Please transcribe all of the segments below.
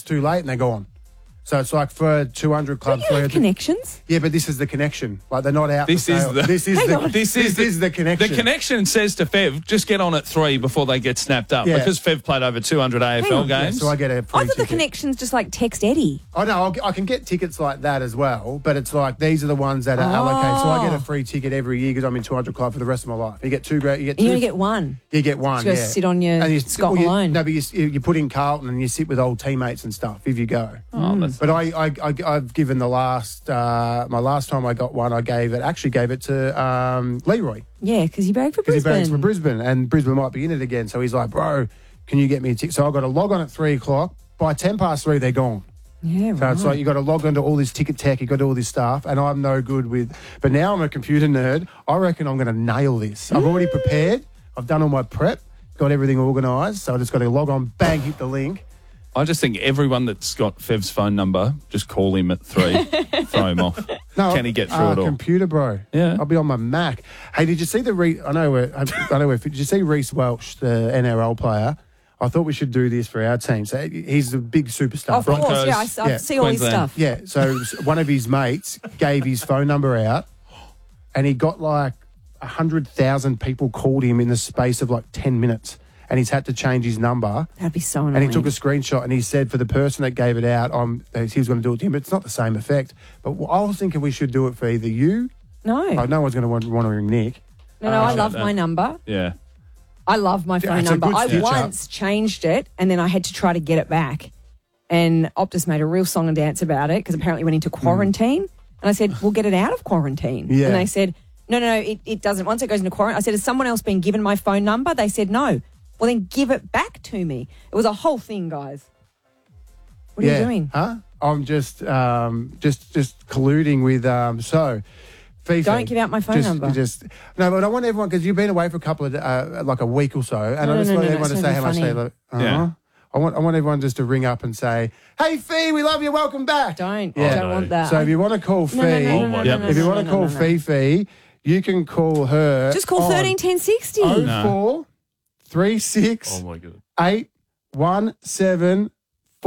too late and they're gone. So it's like for 200 clubs. Don't you have connections? Yeah, but this is the connection. Like they're not out. This is the connection. The connection says to Fev, just get on at 3 before they get snapped up. Yeah. Because Fev played over 200 AFL games. Yeah, so I get a free I thought the ticket. connection's just like text Eddie. I know, I can get tickets like that as well, but it's like these are the ones that are allocated. So I get a free ticket every year because I'm in 200 Club for the rest of my life. You get two great. You only get one. You get one. So you yeah. go sit on your And Scott Malone. No, but you put in Carlton and you sit with old teammates and stuff if you go. But I've given the last my last time I got one, I gave it to Leroy. Yeah, because he barracked for Because he Brisbane. barracks for Brisbane, and Brisbane might be in it again. So he's like, bro, can you get me a ticket? So I've got to log on at 3 o'clock. By 3:10, they're gone. Yeah, So right. it's like you got to log onto all this ticket tech, you got to do all this stuff, and I'm no good with. But now I'm a computer nerd. I reckon I'm going to nail this. I've already prepared. I've done all my prep, got everything organised. So I just got to log on, bang, hit the link. I just think everyone that's got Fev's phone number, just call him at 3. Throw him off. Can he get through it all? Computer, bro. Yeah. I'll be on my Mac. Hey, did you see did you see Reece Welch, the NRL player? I thought we should do this for our team. So he's a big superstar. Of course, Broncos. yeah. I see all his Queensland. stuff. Yeah, so one of his mates gave his phone number out and he got like 100,000 people called him in the space of like 10 minutes and he's had to change his number. That'd be so annoying. And he took a screenshot and he said for the person that gave it out, he was going to do it to him, but it's not the same effect. But I was thinking we should do it for either you. No. No one's going to want to ring Nick. No, I love my number. Yeah. I love my phone it's a number. good I stitch up. once changed it and then I had to try to get it back. And Optus made a real song and dance about it because apparently it went into quarantine. And I said, we'll get it out of quarantine. Yeah. And they said, no, it doesn't. Once it goes into quarantine, I said, has someone else been given my phone number? They said, no. Well, then give it back to me. It was a whole thing, guys. What are you doing? Huh? I'm just colluding with FIFA. Don't give out my phone number. No, but I want everyone, because you've been away for a couple of like a week or so, and I just want everyone to say how much they love. Yeah. I want everyone just to ring up and say, "Hey, Fee, we love you. Welcome back." I don't no. want that. So if you want to call Fee, if you want to call Fee, you can call her. Just call 13 10 60. 04 36 Oh, my God. 817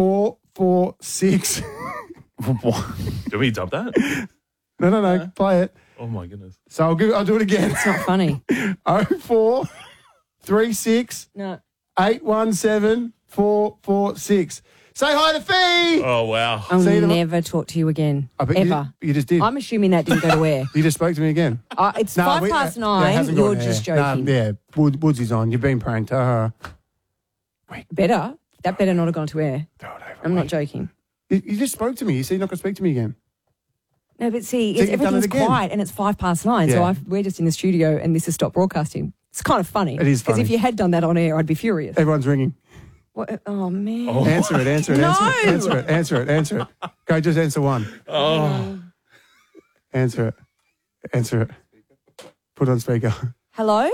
446. Do we dub that? No, play it. Oh, my goodness. So I'll do it again. It's not funny. 04 36 No. 817 446. Say hi to Fee. Oh, wow. I'll See you tomorrow. never talk to you again. I bet Ever. You just did. I'm assuming that didn't go to air. You just spoke to me again. It's No, 9:05. it hasn't You're gone just air. joking. Nah, yeah, Woods is on. You've been pranked. Better. That better not have gone to air. I'm not joking. You just spoke to me. You said you're not going to speak to me again. No, but see, So you've done everything's it again. quiet and it's 9:05. Yeah. So we're just in the studio and this has stopped broadcasting. It's kind of funny. It is Because funny. if you had done that on air, I'd be furious. Everyone's ringing. What? Oh, man. Answer it. No. Answer it. Go, just answer one. Oh. Answer it. Put on speaker. Hello?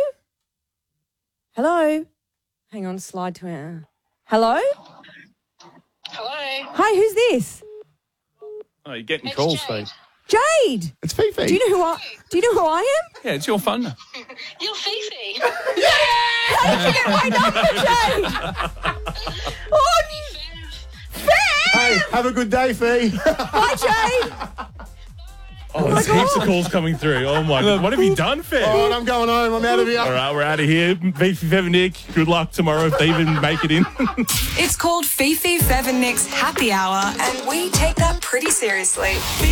Hang on, slide to air. Hello? Hello. Hi, who's this? Oh, you're getting It's calls, Jade. Steve. Jade. It's Fifi. Do you know who I am? Yeah, it's your phone. You're Fifi. How did you get my number, Jade? Oh, Hey, have a good day, Fee. hi, Jade. Oh, there's heaps of calls coming through. Oh, my God. What have you done, Fev? All right, I'm going home. I'm out of here. All right, we're out of here. Fifi, Fev and Nick, good luck tomorrow if they even make it in. It's called Fifi, Fev and Nick's Happy Hour, and we take that pretty seriously.